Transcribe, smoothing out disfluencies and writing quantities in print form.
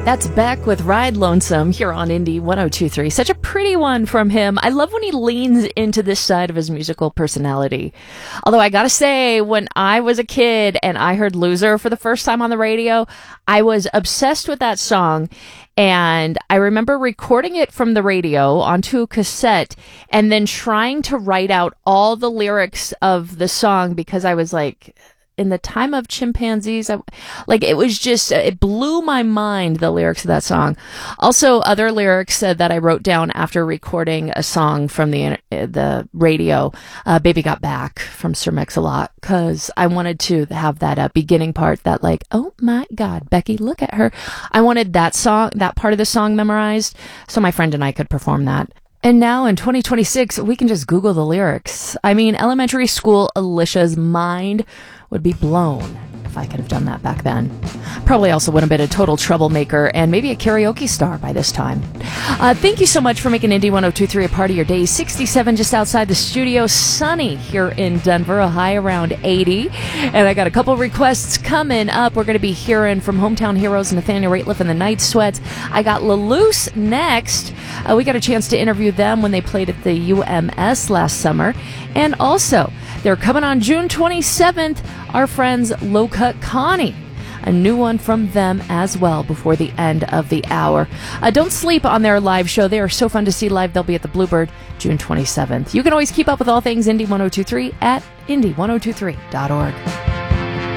That's Beck with Ride Lonesome here on Indie 102.3. Such a pretty one from him. I love when he leans into this side of his musical personality. Although I gotta say, when I was a kid and I heard Loser for the first time on the radio, I was obsessed with that song. And I remember recording it from the radio onto a cassette and then trying to write out all the lyrics of the song because I was like, in the time of chimpanzees, it blew my mind, the lyrics of that song. Also, other lyrics that I wrote down after recording a song from the radio, Baby Got Back from Sir Mix-a-Lot, because I wanted to have that beginning part that like, oh my God, Becky, look at her. I wanted that part of the song memorized so my friend and I could perform that. And now in 2026, we can just Google the lyrics. I mean, elementary school Alicia's mind would be blown if I could have done that back then. Probably also would have been a total troublemaker and maybe a karaoke star by this time. Thank you so much for making Indie 102.3 a part of your day. 67 just outside the studio. Sunny here in Denver, a high around 80. And I got a couple requests coming up. We're going to be hearing from Hometown Heroes, Nathaniel Rateliff and the Night Sweats. I got LaLoose next. We got a chance to interview them when they played at the UMS last summer. And also, they're coming on June 27th, our friends Low Cut Connie. A new one from them as well before the end of the hour. Don't sleep on their live show. They are so fun to see live. They'll be at the Bluebird June 27th. You can always keep up with all things Indie 102.3 at indie1023.org.